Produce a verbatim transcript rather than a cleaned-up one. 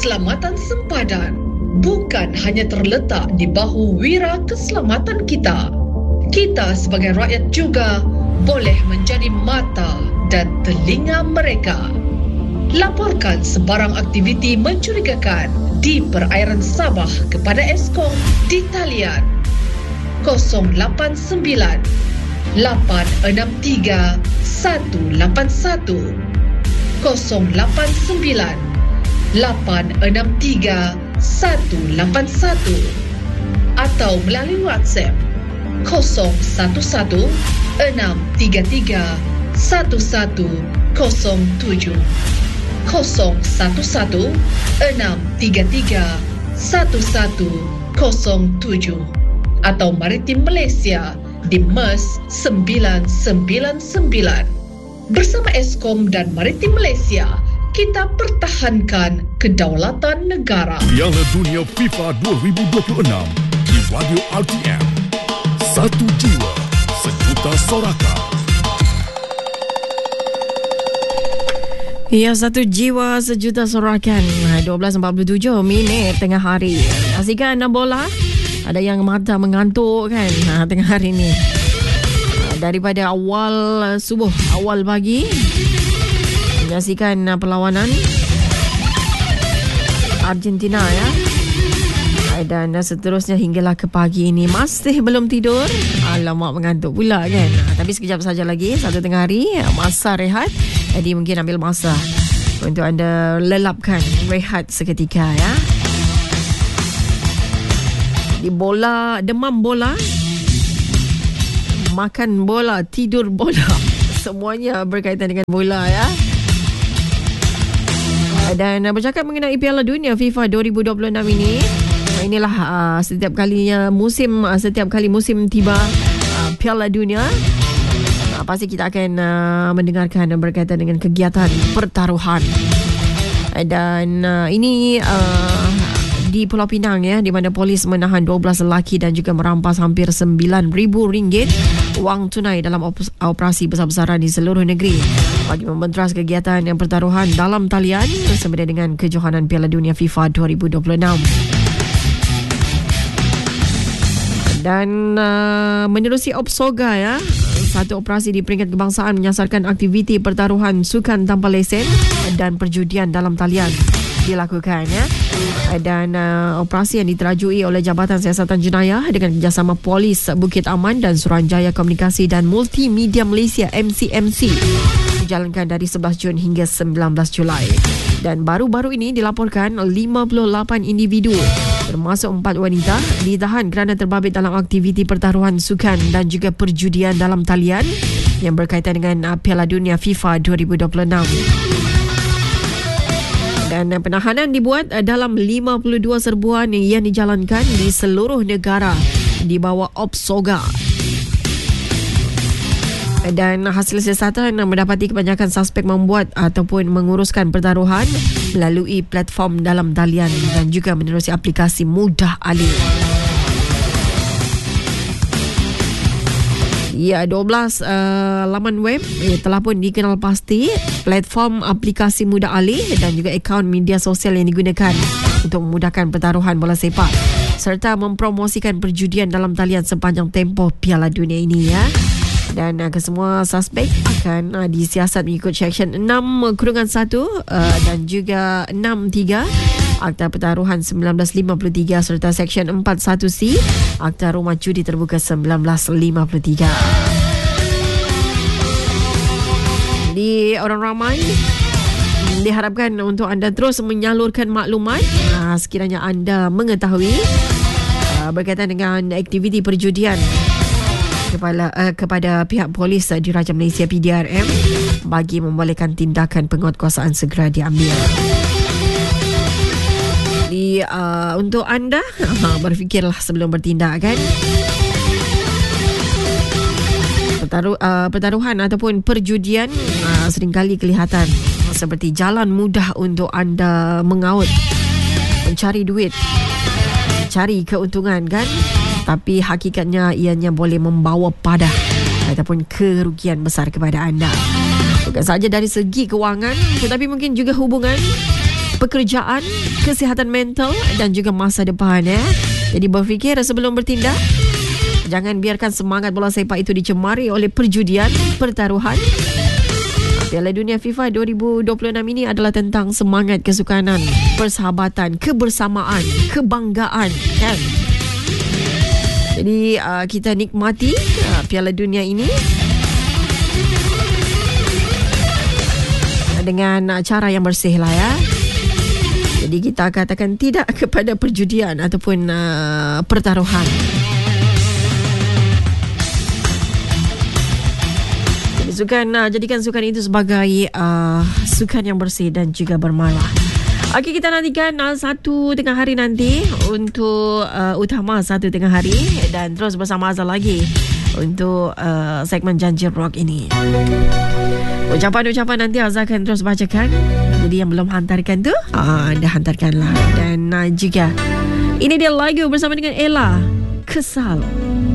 keselamatan sempadan bukan hanya terletak di bahu wira keselamatan kita. Kita sebagai rakyat juga boleh menjadi mata dan telinga mereka. Laporkan sebarang aktiviti mencurigakan di perairan Sabah kepada Eskom di talian kosong lapan sembilan lapan enam tiga satu lapan satu, kosong lapan sembilan lapan enam tiga satu lapan satu, atau melalui WhatsApp kosong satu satu enam tiga tiga satu satu kosong tujuh, kosong satu satu enam tiga tiga satu satu kosong tujuh, atau Maritim Malaysia di MES sembilan sembilan sembilan. Bersama Eskom dan Maritim Malaysia, kita pertahankan kedaulatan negara. Piala Dunia FIFA dua ribu dua puluh enam di Radio R T M. Satu jiwa, sejuta sorakan. Ya, satu jiwa sejuta sorakan. dua belas empat puluh tujuh minit tengah hari. Saksikan bola. Ada yang mata mengantuk kan ha, tengah hari ni. Daripada awal subuh, awal pagi, menyaksikan perlawanan Argentina ya. Dan seterusnya hinggalah ke pagi ini masih belum tidur. Alamak, mengantuk pula kan. Tapi sekejap saja lagi, satu tengah hari, masa rehat. Jadi mungkin ambil masa untuk anda lelapkan, rehat seketika ya. Di bola, demam bola, makan bola, tidur bola, semuanya berkaitan dengan bola ya. Dan bercakap mengenai Piala Dunia FIFA dua ribu dua puluh enam ini, inilah uh, setiap kalinya musim uh, setiap kali musim tiba uh, Piala Dunia, uh, pasti kita akan uh, mendengarkan berkaitan dengan kegiatan pertaruhan. Dan uh, ini uh, di Pulau Pinang ya, di mana polis menahan dua belas lelaki dan juga merampas hampir sembilan ribu ringgit wang tunai dalam op- operasi besar-besaran di seluruh negeri bagi membentras kegiatan yang pertaruhan dalam talian bersama dengan kejohanan Piala Dunia FIFA dua ribu dua puluh enam. Dan uh, menerusi Opsoga ya, satu operasi di peringkat kebangsaan menyasarkan aktiviti pertaruhan sukan tanpa lesen dan perjudian dalam talian dilakukan ya. Dan uh, operasi yang diterajui oleh Jabatan Siasatan Jenayah dengan kerjasama Polis Bukit Aman dan Suruhanjaya Komunikasi dan Multimedia Malaysia M C M C dijalankan dari sebelas Jun hingga sembilan belas Julai. Dan baru-baru ini dilaporkan lima puluh lapan individu termasuk empat wanita ditahan kerana terbabit dalam aktiviti pertaruhan sukan dan juga perjudian dalam talian yang berkaitan dengan uh, Piala Dunia FIFA dua ribu dua puluh enam. Dan penahanan dibuat dalam lima puluh dua serbuan yang dijalankan di seluruh negara di bawah Opsoga. Dan hasil siasatan mendapati kebanyakan suspek membuat ataupun menguruskan pertaruhan melalui platform dalam talian dan juga menerusi aplikasi Mudah Ali. Ya, dua belas uh, laman web eh, telah pun dikenal pasti, platform aplikasi Mudah Ali dan juga akaun media sosial yang digunakan untuk memudahkan pertaruhan bola sepak serta mempromosikan perjudian dalam talian sepanjang tempoh Piala Dunia ini ya. Dan uh, kesemua suspek akan uh, disiasat mengikut Seksyen enam kurungan satu uh, dan juga enam tiga Akta Pertaruhan sembilan belas lima puluh tiga serta Seksyen empat satu C Akta Rumah Judi Terbuka sembilan belas lima puluh tiga. Jadi orang ramai diharapkan untuk anda terus menyalurkan maklumat uh, sekiranya anda mengetahui uh, berkaitan dengan aktiviti perjudian kepada, uh, kepada pihak polis uh, Diraja Malaysia P D R M bagi membolehkan tindakan penguatkuasaan segera diambil. Jadi uh, untuk anda uh, berfikirlah sebelum bertindak kan. Pertaruh, uh, pertaruhan ataupun perjudian uh, seringkali kelihatan seperti jalan mudah untuk anda mengaut, mencari duit, cari keuntungan kan. Tapi hakikatnya ianya boleh membawa padah ataupun kerugian besar kepada anda. Bukan sahaja dari segi kewangan tetapi mungkin juga hubungan pekerjaan, kesihatan mental dan juga masa depan. Eh. Jadi berfikir sebelum bertindak. Jangan biarkan semangat bola sepak itu dicemari oleh perjudian, pertaruhan. Piala Dunia FIFA dua ribu dua puluh enam ini adalah tentang semangat kesukanan, persahabatan, kebersamaan, kebanggaan, kan? Jadi uh, kita nikmati uh, Piala Dunia ini dengan uh, cara yang bersih lah ya. Jadi kita katakan tidak kepada perjudian ataupun uh, pertaruhan. Sukan, uh, jadikan sukan itu sebagai uh, sukan yang bersih dan juga bermalah. Okey, kita nantikan uh, satu tengah hari nanti untuk uh, utama satu tengah hari dan terus bersama Azal lagi untuk uh, segmen Janji Rock ini. Ucapan-ucapan nanti Azal akan terus bacakan. Jadi yang belum hantarkan tu, uh, anda hantarkanlah. Dan uh, juga ini dia lagu bersama dengan Ella, Kesal.